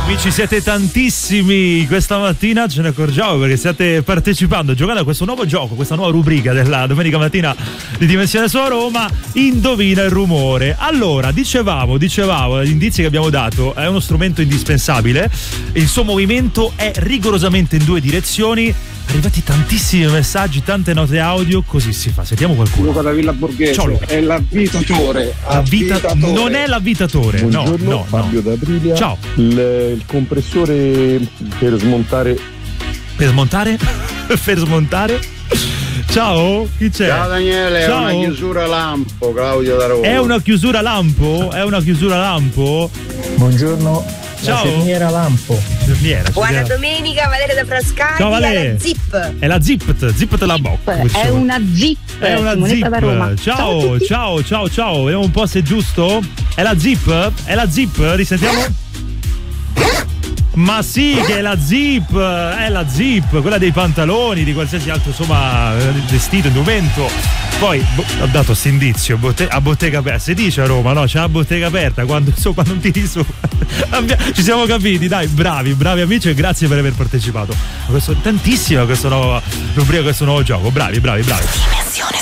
Amici, siete tantissimi questa mattina, ce ne accorgiamo perché state partecipando, giocando a questo nuovo gioco, questa nuova rubrica della domenica mattina di Dimensione Sulla Roma, Indovina il rumore. Allora, dicevamo, gli indizi che abbiamo dato, è uno strumento indispensabile, il suo movimento è rigorosamente in due direzioni. Arrivati tantissimi messaggi, tante note audio, così si fa. Sentiamo qualcuno. Luca da Villa Borghese. Ciao, Luca. È l'avvitatore. Non è l'avvitatore. Buongiorno, No. Fabio da Aprilia. Ciao. Il compressore per smontare. Per smontare? Per smontare? Ciao, chi c'è? Ciao Daniele, Ciao. è una chiusura lampo, Claudio da Roma. È una chiusura lampo? È una chiusura lampo? Buongiorno. Ciao. La cerniera lampo. Buona domenica, Valeria da Frascati. Ciao, Valeria. È la Zip. È la Zip la bocca. È una Zip. È una Simonetta da Roma. Zip. Ciao. Vediamo un po' se è giusto. È la Zip? È la Zip? Risentiamo. Ma sì, che è la Zip, quella dei pantaloni, di qualsiasi altro, insomma, vestito, indumento. Poi ho dato questo indizio a bottega aperta. Si dice a Roma, no? C'è la bottega aperta quando tiri su. Ci siamo capiti, dai, bravi amici, e grazie per aver partecipato. Tantissimo questa nuova rubrica, questo nuovo gioco. Bravi.